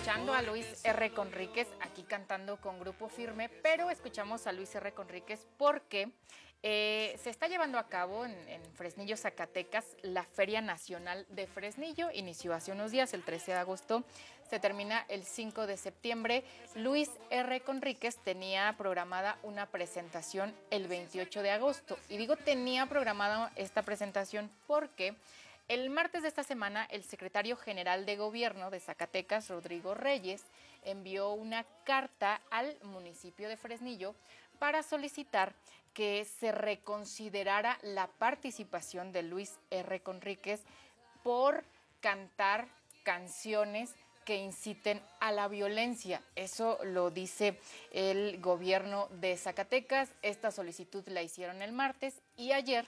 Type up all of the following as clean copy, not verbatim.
escuchando a Luis R. Conríquez aquí cantando con Grupo Firme, pero escuchamos a Luis R. Conríquez porque se está llevando a cabo en Fresnillo, Zacatecas, la Feria Nacional de Fresnillo. Inició hace unos días, el 13 de agosto, se termina el 5 de septiembre. Luis R. Conríquez tenía programada una presentación el 28 de agosto. Y digo tenía programada esta presentación porque el martes de esta semana, el secretario general de Gobierno de Zacatecas, Rodrigo Reyes, envió una carta al municipio de Fresnillo para solicitar que se reconsiderara la participación de Luis R. Conríquez por cantar canciones que inciten a la violencia. Eso lo dice el gobierno de Zacatecas. Esta solicitud la hicieron el martes y ayer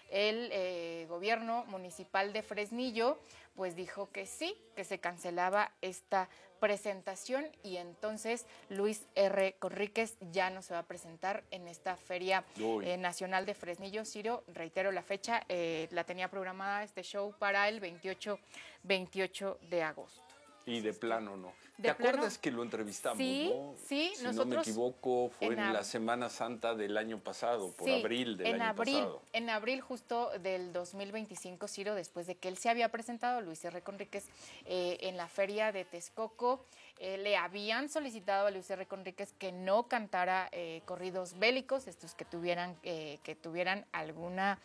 el gobierno municipal de Fresnillo pues dijo que sí, que se cancelaba esta presentación y entonces Luis R. Conríquez ya no se va a presentar en esta Feria Nacional de Fresnillo. Ciro, reitero la fecha, la tenía programada este show para el 28 de agosto. Y de plano no. ¿Te acuerdas que lo entrevistamos, sí, no? Sí, si no me equivoco, fue en la Semana Santa del año pasado, por abril del año pasado. En abril justo del 2025, Ciro, después de que él se había presentado, Luis R. Conríquez, en la feria de Texcoco, le habían solicitado a Luis R. Conríquez que no cantara corridos bélicos, estos que tuvieran alguna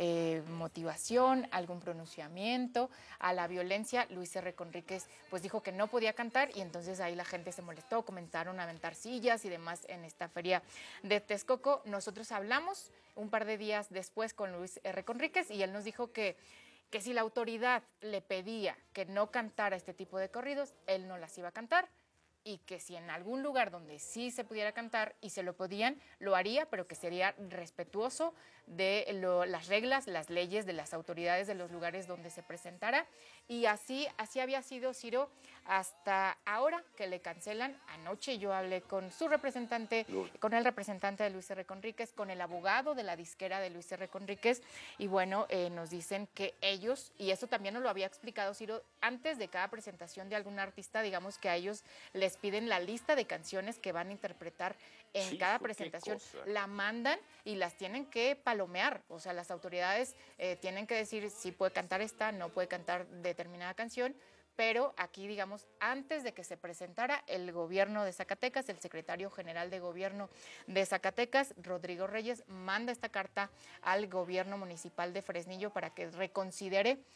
motivación, algún pronunciamiento a la violencia. Luis R. Conríquez pues dijo que no podía cantar y entonces ahí la gente se molestó, comenzaron a aventar sillas y demás en esta feria de Texcoco. Nosotros hablamos un par de días después con Luis R. Conríquez y él nos dijo que si la autoridad le pedía que no cantara este tipo de corridos, él no las iba a cantar y que si en algún lugar donde sí se pudiera cantar y se lo podían, lo haría, pero que sería respetuoso de las reglas, las leyes de las autoridades de los lugares donde se presentara. Y así había sido, Ciro, hasta ahora que le cancelan. Anoche yo hablé con su representante, con el representante de Luis R. Conríquez, con el abogado de la disquera de Luis R. Conríquez, y bueno, nos dicen que ellos, y eso también nos lo había explicado Ciro, antes de cada presentación de algún artista, digamos que a ellos les piden la lista de canciones que van a interpretar en cada presentación, la mandan y las tienen que palomear, o sea, las autoridades tienen que decir si puede cantar esta, no puede cantar determinada canción, pero aquí, digamos, antes de que se presentara el gobierno de Zacatecas, el secretario general de gobierno de Zacatecas, Rodrigo Reyes, manda esta carta al gobierno municipal de Fresnillo para que reconsidere